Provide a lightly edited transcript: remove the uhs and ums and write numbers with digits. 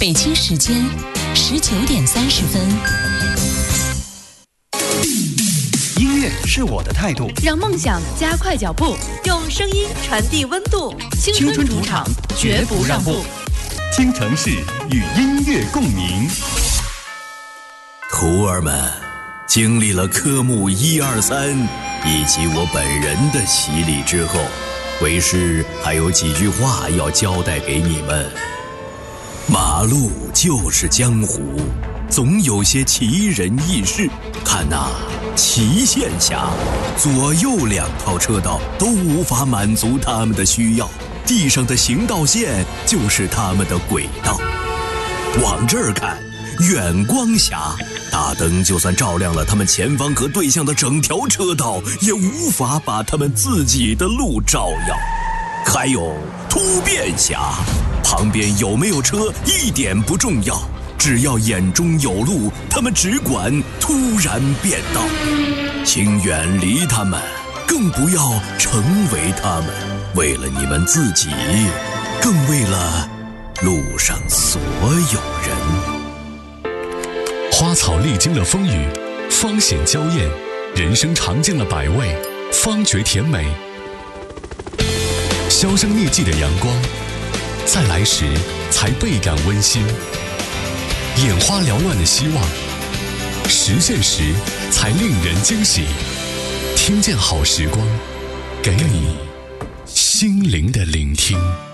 北京时间19:30。 音乐是我的态度， 让梦想加快脚步，用声音传递温度。青春主场，绝不让步。 京城市与音乐共鸣。 徒儿们，经历了科目1、2、3以及我本人的洗礼之后，为师还有几句话要交代给你们。马路就是江湖，总有些奇人异事。看呐，齐县峡左右2套车道都无法满足他们的需要，地上的行道线就是他们的轨道。往这儿看，远光峡大灯就算照亮了他们前方和对向的整条车道，也无法把他们自己的路照耀。还有突变峡，旁边有没有车一点不重要，只要眼中有路，他们只管突然变道。请远离他们，更不要成为他们，为了你们自己，更为了路上所有人。 花草历经了风雨，方显娇艳；人生尝尽了百味，方觉甜美。销声匿迹的阳光，在来时才倍感温馨；眼花缭乱的希望，实现时才令人惊喜。听见好时光，给你心灵的聆听。